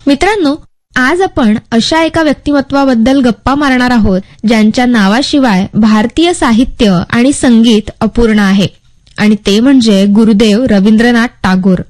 मित्रांनो, आज आपण अशा एका व्यक्तिमत्वाबद्दल गप्पा मारणार आहोत ज्यांच्या नावाशिवाय भारतीय साहित्य आणि संगीत अपूर्ण आहे, आणि ते म्हणजे गुरुदेव रवींद्रनाथ टागोर.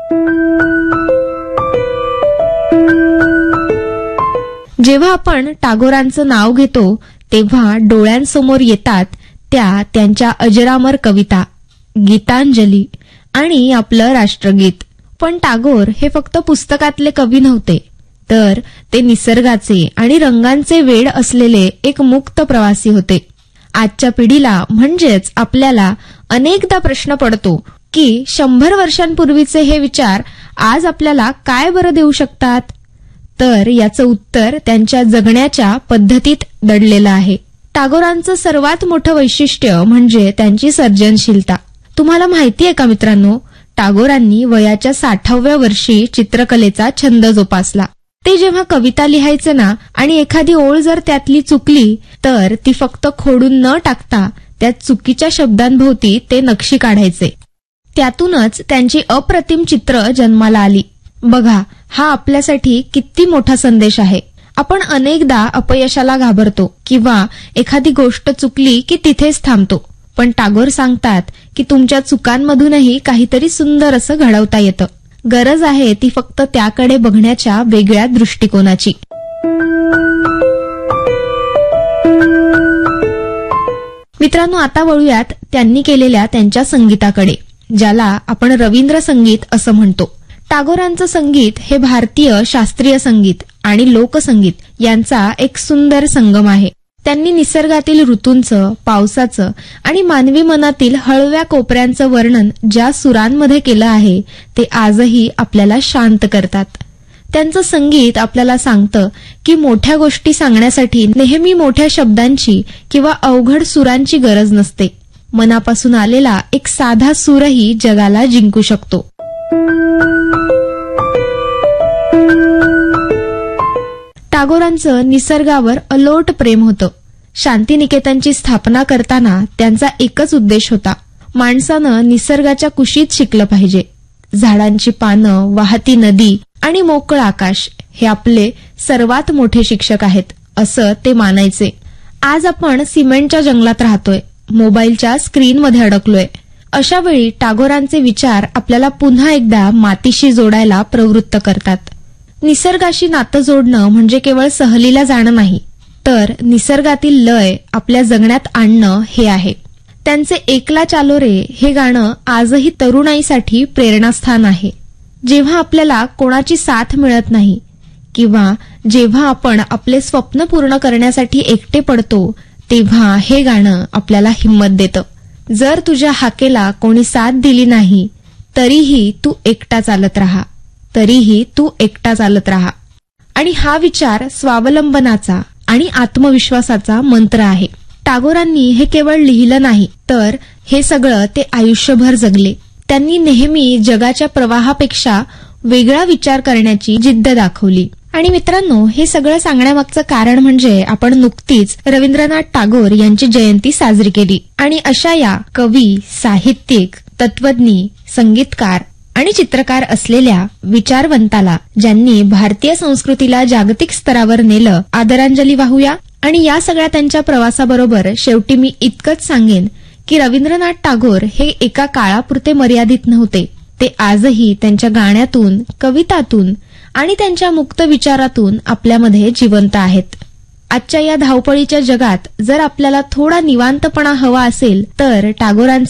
जेव्हा आपण टागोरांचं नाव घेतो तेव्हा डोळ्यांसमोर येतात त्यांच्या अजरामर कविता, गीतांजली आणि आपलं राष्ट्रगीत. पण टागोर हे फक्त पुस्तकातले कवी नव्हते, तर ते निसर्गाचे आणि रंगांचे वेड असलेले एक मुक्त प्रवासी होते. आजच्या पिढीला म्हणजेच आपल्याला अनेकदा प्रश्न पडतो की 100 वर्षांपूर्वीचे हे विचार आज आपल्याला काय बरं देऊ शकतात? तर याचं उत्तर त्यांच्या जगण्याच्या पद्धतीत दडलेलं आहे. टागोरांचं सर्वात मोठं वैशिष्ट्य म्हणजे त्यांची सर्जनशीलता. तुम्हाला माहिती आहे का मित्रांनो, टागोरांनी वयाच्या 60व्या वर्षी चित्रकलेचा छंद जोपासला. ते जेव्हा कविता लिहायचे ना, आणि एखादी ओळ जर त्यातली चुकली तर ती फक्त खोडून न टाकता त्या चुकीच्या शब्दांभोवती ते नक्षी काढायचे. त्यातूनच त्यांची अप्रतिम चित्र जन्माला आली. बघा, हा आपल्यासाठी किती मोठा संदेश आहे. आपण अनेकदा अपयशाला घाबरतो किंवा एखादी गोष्ट चुकली की तिथेच थांबतो, पण टागोर सांगतात की तुमच्या चुकांमधूनही काहीतरी सुंदर असं घडवता येतं. गरज आहे ती फक्त त्याकडे बघण्याच्या वेगळ्या दृष्टिकोनाची. मित्रांनो, आता वळूयात त्यांनी केलेल्या त्यांच्या संगीताकडे, ज्याला आपण रवींद्र संगीत असं म्हणतो. टागोरांचं संगीत हे भारतीय शास्त्रीय संगीत आणि लोकसंगीत यांचा एक सुंदर संगम आहे. त्यांनी निसर्गातील ऋतूंचं, पावसाचं आणि मानवी मनातील हळव्या कोपऱ्यांचं वर्णन ज्या सुरांमध्ये केलं आहे ते आजही आपल्याला शांत करतात. त्यांचं संगीत आपल्याला सांगतं की मोठ्या गोष्टी सांगण्यासाठी नेहमी मोठ्या शब्दांची किंवा अवघड सुरांची गरज नसते. मनापासून आलेला एक साधा सूरही जगाला जिंकू शकतो. टागोरांचं निसर्गावर अलोट प्रेम होतं. शांतिनिकेतनची स्थापना करताना त्यांचा एकच उद्देश होता, माणसानं निसर्गाच्या कुशीत शिकलं पाहिजे. झाडांची पानं, वाहती नदी आणि मोकळं आकाश हे आपले सर्वात मोठे शिक्षक आहेत, असं ते मानायचे. आज आपण सिमेंटच्या जंगलात राहतोय, मोबाईलच्या स्क्रीनमध्ये अडकलोय. अशा वेळी टागोरांचे विचार आपल्याला पुन्हा एकदा मातीशी जोडायला प्रवृत्त करतात. निसर्गाशी नातं जोडणं म्हणजे केवळ सहलीला जाणं नाही, तर निसर्गातील लय आपल्या जगण्यात आणणं हे आहे. त्यांचे एकला चालो रे हे गाणं आजही तरुणाईसाठी प्रेरणास्थान आहे. जेव्हा आपल्याला कोणाची साथ मिळत नाही किंवा जेव्हा आपण आपले स्वप्न पूर्ण करण्यासाठी एकटे पडतो, तेव्हा हे गाणं आपल्याला हिंमत देतं. जर तुझ्या हाकेला कोणी साथ दिली नाही, तरीही तू एकटा चालत राहा, तरीही तू एकटा चालत राहा. आणि हा विचार स्वावलंबनाचा आणि आत्मविश्वासाचा मंत्र आहे. टागोरांनी हे केवळ लिहिलं नाही, तर हे सगळं ते आयुष्यभर जगले. त्यांनी नेहमी जगाच्या प्रवाहापेक्षा वेगळा विचार करण्याची जिद्द दाखवली. आणि मित्रांनो, हे सगळं सांगण्यामागचं कारण म्हणजे आपण नुकतीच रवींद्रनाथ टागोर यांची जयंती साजरी केली, आणि अशा या कवी, साहित्यिक, तत्वज्ञ, संगीतकार आणि चित्रकार असलेल्या विचारवंताला, ज्यांनी भारतीय संस्कृतीला जागतिक स्तरावर नेलं, आदरांजली वाहूया. आणि या सगळ्या त्यांच्या प्रवासाबरोबर शेवटी मी इतकंच सांगेन की रवींद्रनाथ टागोर हे एका काळापुरते मर्यादित नव्हते. ते आजही त्यांच्या गाण्यातून, कवितातून आणि त्यांच्या मुक्त विचारातून आपल्यामध्ये जिवंत आहेत. आजच्या या धावपळीच्या जगात जर आपल्याला थोडा निवांतपणा हवा असेल तर टागोरांचे